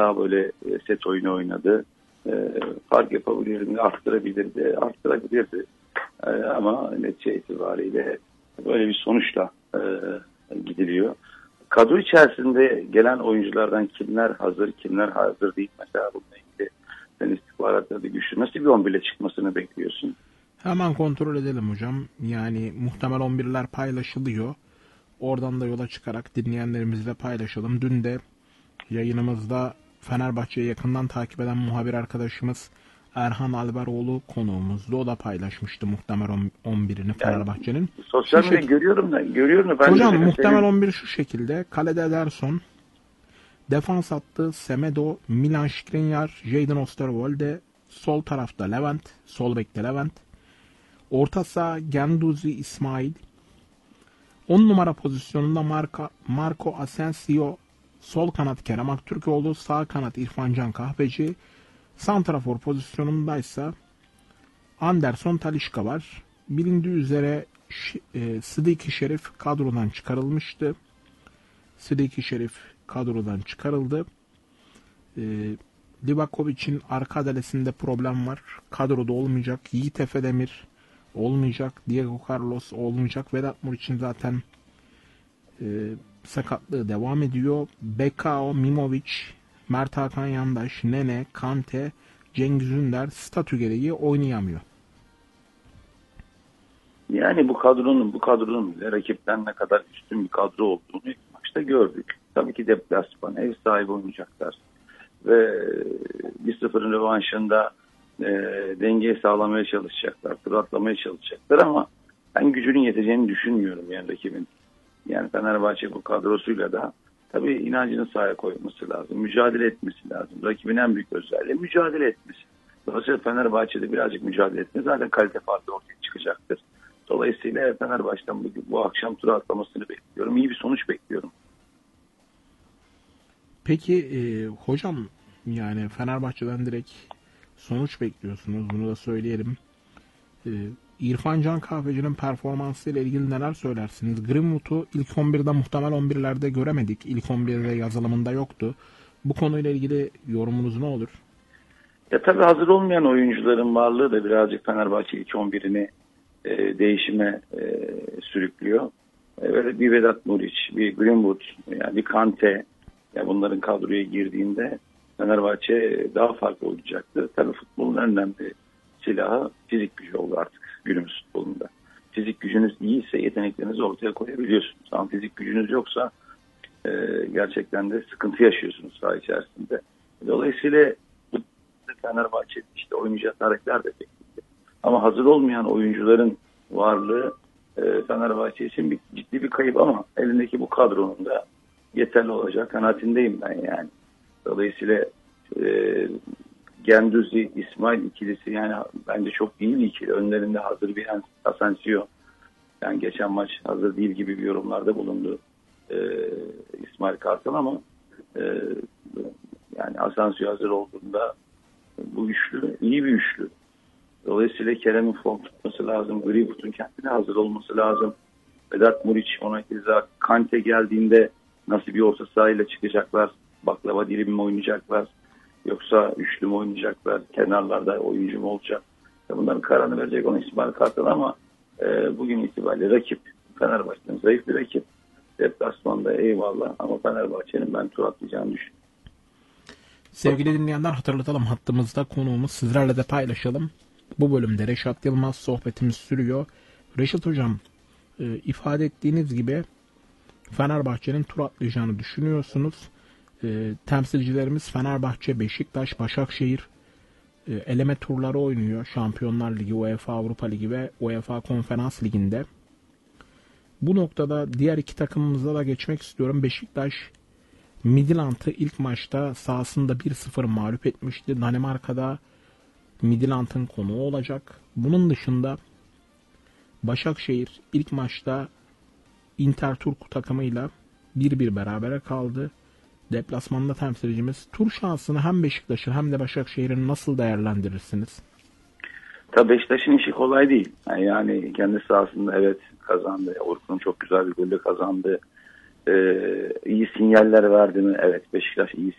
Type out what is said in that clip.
daha böyle set oyunu oynadı. Fark yapabilirdi, arttırabilirdi. Ama netice itibariyle böyle bir sonuçla gidiliyor. Kadro içerisinde gelen oyunculardan kimler hazır değil mesela bununla ilgili sen istihbaratlarda güçlü nasıl bir 11 ile çıkmasını bekliyorsun? Hemen kontrol edelim hocam. Yani muhtemel 11'ler paylaşılıyor. Oradan da yola çıkarak dinleyenlerimizle paylaşalım. Dün de yayınımızda Fenerbahçe'yi yakından takip eden muhabir arkadaşımız Erhan Alberoğlu konuğumuzdu. O da paylaşmıştı muhtemel 11'ini Fenerbahçe'nin. Sosyal medya görüyorum da ben hocam de muhtemel 11 şu şekilde. Kalede Ederson, defans hattı Semedo, Milan Skriniar, Jadon Osterwolde, sol tarafta Levent, sol bekte Levent, orta saha Genduzi İsmail, 10 numara pozisyonunda Marco Asensio, sol kanat Kerem Aktürkoğlu, sağ kanat İrfancan Kahveci, santrafor pozisyonundaysa Anderson Talisca var. Bilindiği üzere Sıdiki Şerif kadrodan çıkarılmıştı. Sıdiki Şerif kadrodan çıkarıldı. Livakovic'in arka adalesinde problem var. Kadroda olmayacak. Yiğit Efedemir olmayacak. Diego Carlos olmayacak. Vedat Muriç'in zaten sakatlığı devam ediyor. Bekao, Mimovic, Mert Hakan Yandaş, Nene, Kante, Cengiz Ünder statü gereği oynayamıyor. Yani bu kadronun bile rakipten ne kadar üstün bir kadro olduğunu ilk maçta gördük. Tabii ki deplasman, ev sahibi oynayacaklar. Ve 1-0'ın rövanşında dengeyi sağlamaya çalışacaklar, tur atlamaya çalışacaklar ama ben gücünün yeteceğini düşünmüyorum yani rakibin. Yani Fenerbahçe bu kadrosuyla da tabii inancını sahaya koyması lazım, mücadele etmesi lazım. Rakibin en büyük özelliği mücadele etmesi. Dolayısıyla Fenerbahçe'de birazcık mücadele etmesi zaten kalite farkı ortaya çıkacaktır. Dolayısıyla Fenerbahçe'den bu akşam tura atlamasını bekliyorum. İyi bir sonuç bekliyorum. Peki hocam yani Fenerbahçe'den direkt sonuç bekliyorsunuz. Bunu da söyleyelim. İrfan Can Kahveci'nin performansıyla ilgili neler söylersiniz? Greenwood'u ilk 11'de muhtemel 11'lerde göremedik. İlk 11'de yazılımında yoktu. Bu konuyla ilgili yorumunuz ne olur? Ya tabii hazır olmayan oyuncuların varlığı da birazcık Fenerbahçe ilk 11'ini değişime sürüklüyor. Böyle bir Vedat Muriç, bir Greenwood, yani bir Kante, ya bunların kadroya girdiğinde Fenerbahçe daha farklı olacaktı. Tabii futbolun en önemli silahı fizik gücü oldu artık günümüz futbolunda. Fizik gücünüz iyiyse yeteneklerinizi ortaya koyabiliyorsunuz. Ama fizik gücünüz yoksa gerçekten de sıkıntı yaşıyorsunuz saha içerisinde. Dolayısıyla Fenerbahçe işte oynayacağı tarihler de bekledi. Ama hazır olmayan oyuncuların varlığı Fenerbahçe için ciddi bir kayıp ama elindeki bu kadronun da yeterli olacak kanaatindeyim ben yani. Dolayısıyla Genduzi, İsmail ikilisi yani bence çok iyi bir ikili. Önlerinde hazır bir Asensio. Yani geçen maç hazır değil gibi bir yorumlarda bulundu İsmail Kartal ama yani Asensio hazır olduğunda bu üçlü iyi bir üçlü. Dolayısıyla Kerem'in form tutması lazım. Greenwood'un kendine hazır olması lazım. Vedat Muriç ona keza Kante geldiğinde nasıl bir orta sahayla çıkacaklar? Baklava dilimi mi oynayacaklar? Yoksa üçlü mü oynayacaklar? Kenarlarda oyuncu mu olacak? Bunların kararını verecek olan İsmail Kartal ama bugün itibariyle rakip Fenerbahçe'nin zayıf bir rakip. Deplasmanda eyvallah ama Fenerbahçe'nin ben tur atlayacağını düşünüyorum. Sevgili dinleyenler hatırlatalım hattımızda konuğumuz sizlerle de paylaşalım. Bu bölümde Reşat Yılmaz sohbetimiz sürüyor. Reşat Hocam ifade ettiğiniz gibi Fenerbahçe'nin tur atlayacağını düşünüyorsunuz. Temsilcilerimiz Fenerbahçe, Beşiktaş, Başakşehir eleme turları oynuyor. Şampiyonlar Ligi, UEFA Avrupa Ligi ve UEFA Konferans Ligi'nde. Bu noktada diğer iki takımımıza da geçmek istiyorum. Beşiktaş Midtjylland'ı ilk maçta sahasında 1-0 mağlup etmişti. Danimarka'da Midtjylland'ın konuğu olacak. Bunun dışında Başakşehir ilk maçta Interturku takımıyla 1-1 berabere kaldı. Deplasmanda temsilcimiz. Tur şansını hem Beşiktaş'ın hem de Başakşehir'in nasıl değerlendirirsiniz? Tabii Beşiktaş'ın işi kolay değil. Yani kendi sahasında evet kazandı. Orkun çok güzel bir golle kazandı. İyi sinyaller verdi mi? Evet Beşiktaş iyi